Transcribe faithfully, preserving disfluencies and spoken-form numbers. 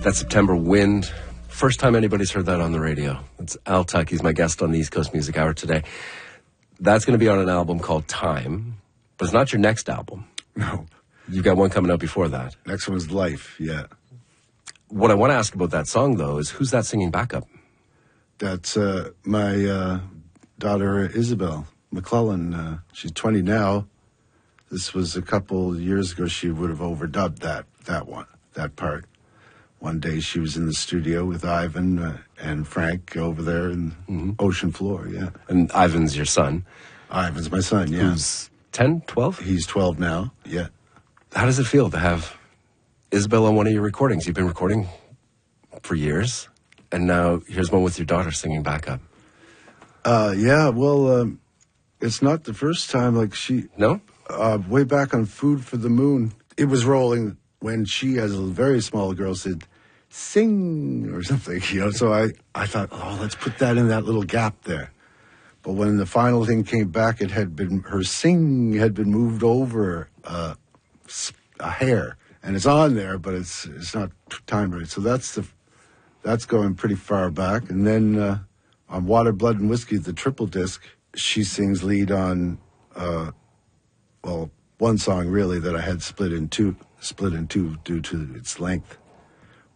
That September Wind. First time anybody's heard that on the radio. It's Al Tuck. He's my guest on the East Coast Music Hour today. That's going to be on an album called Time, but it's not your next album. No. You've got one coming out before that. Next one's Life, yeah. What I want to ask about that song, though, is who's that singing backup? That's uh, my uh, daughter, Isabel McClellan. Uh, she's twenty now. This was a couple years ago. She would have overdubbed that, that one, that part. One day she was in the studio with Ivan uh, and Frank over there in mm-hmm. Ocean Floor, yeah. And Ivan's your son. Ivan's my son, yeah. Who's ten, twelve? He's twelve now, yeah. How does it feel to have Isabel on one of your recordings? You've been recording for years, and now here's one with your daughter singing backup. Uh, yeah, well, um, it's not the first time, like she... No? Uh, way back on Food for the Moon, it was rolling when she, as a very small girl, said, sing, or something, you know. So I, I thought, oh, let's put that in that little gap there. But when the final thing came back, it had been, her sing had been moved over uh, a hair. And it's on there, but it's it's not timed right. So that's the, that's going pretty far back. And then uh, on Water, Blood, and Whiskey, the triple disc, she sings lead on... Uh, well, one song really that I had split in two, split in two due to its length.